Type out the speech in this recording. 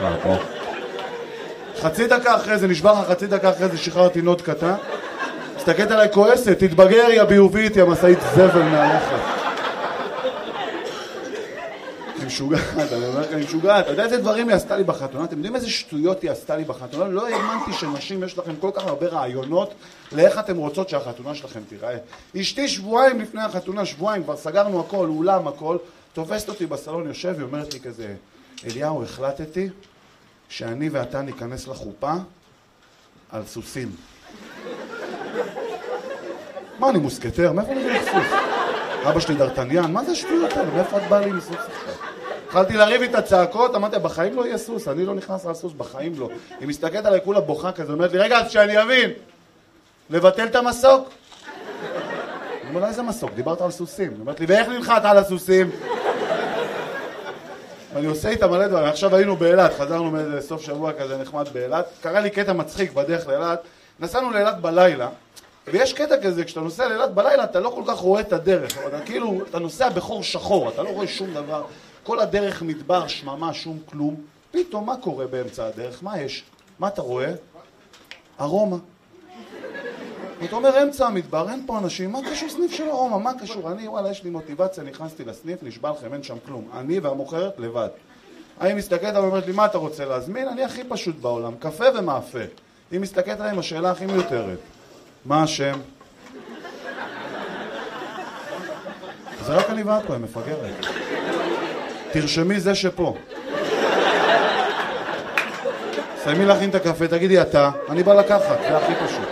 פה. חצי דקה אחרי זה, נשבר לך חצי דקה אחרי זה, שחררתי נוד קטן. מסתכלת עליי כועסת, תתבגר יא ביובית, יא מסעית זבל מעליך. אני משוגעת, אני אומר לך, אני משוגעת. אתה יודע איזה דברים היא עשתה לי בחתונה? אתם יודעים איזה שטויות היא עשתה לי בחתונה? לא האמנתי שנשים יש לכם כל כך הרבה רעיונות לאיך אתם רוצות שהחתונה שלכם תיראה. אשתי שבועיים לפני החתונה, שבועיים, כבר סגרנו הכל, אולם הכל, תופסת אותי בסלון, יושב, היא אומרת לי כזה, אליהו, החלטתי שאני ואתה ניכנס לחופה על סוסים. מה, אני מוסקטר? מאיפה אני מביא סוס? אבא שלי דרטניאן, מה זה השטויות האלה? מאיפה את באה לי עם סוס עכשיו? התחלתי לריב איתה צעקות, אמרתי, בחיים לא יהיה סוס, אני לא נכנס על סוס, בחיים לא. היא מסתכלת עליי כולה בוכה כזה, אומרת לי, רגע, אז שאני אבין, לבטל את המסוק? אני אומר לה, איזה מסוק? דיברת על סוסים. היא אומרת לי, ואיך ננחת על הסוסים? אני עושה איתה מלא דברים, עכשיו היינו באילת, חזרנו מסוף שבוע כזה נחמד באילת, קרה לי קטע מצחיק בדרך לאילת, נסענו לאילת בלילה, ויש קטע כזה, כשאתה נוסע לאילת בלילה, אתה לא כל כך רואה את הדרך, אתה כאילו, אתה נוסע בחור שחור, אתה לא רואה שום דבר, כל הדרך מדבר, שממה, שום כלום, פתאום מה קורה באמצע הדרך? מה יש? מה אתה רואה? ארומה. אתה אומר, אמצע המדבר, אין פה אנשים, מה קשור סניף של ארומה? מה קשור? אני, וואלה, יש לי מוטיבציה, נכנסתי לסניף, נשבע לכם, אין שם כלום. אני והמוכרת לבד. אני מסתכלת, אני אומרת לי, מה אתה רוצה להזמין? אני הכי פשוט בעולם, קפה ומאפה. היא מסתכלת עליי עם השאלה הכי מיותרת. מה השם? זה רק אני ואת פה, היא מפגרת. תרשמי זה שפה. סיימי להכין את הקפה, תגידי אתה, אני בא לקחת, זה הכי פשוט.